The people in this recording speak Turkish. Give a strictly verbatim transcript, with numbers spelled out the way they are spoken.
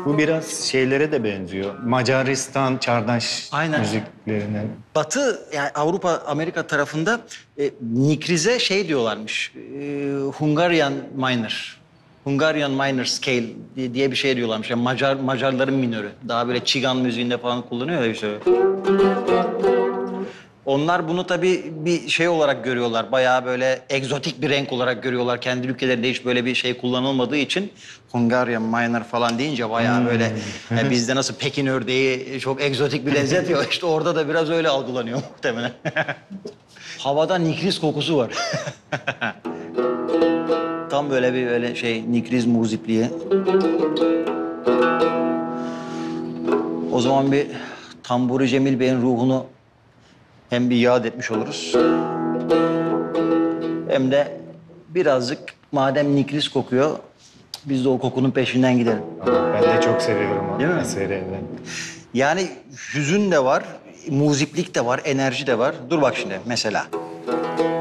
Bu biraz şeylere de benziyor. Macaristan çağdaş Aynen. müziklerine. Batı, yani Avrupa, Amerika tarafında e, Nikriz'e şey diyorlarmış. E, Hungarian minor. Hungarian minor scale diye, diye bir şey diyorlarmış. Yani Macar, Macarların minörü. Daha böyle çigan müziğinde falan kullanıyor ya işte. Onlar bunu tabii bir şey olarak görüyorlar. Bayağı böyle egzotik bir renk olarak görüyorlar. Kendi ülkelerinde hiç böyle bir şey kullanılmadığı için Hungarian minor falan deyince bayağı böyle yani bizde nasıl Pekin ördeği çok egzotik bir lezzet ya işte orada da biraz öyle algılanıyor muhtemelen. Havada nikriz kokusu var. Tam böyle bir öyle şey nikriz muzipliği. O zaman bir Tamburi Cemil Bey'in ruhunu hem bir yad etmiş oluruz. Hem de birazcık madem nikriz kokuyor, biz de o kokunun peşinden gidelim. Ben de çok seviyorum o Değil mi? eseri. Evet. Yani hüzün de var, muziplik de var, enerji de var. Dur bak şimdi mesela.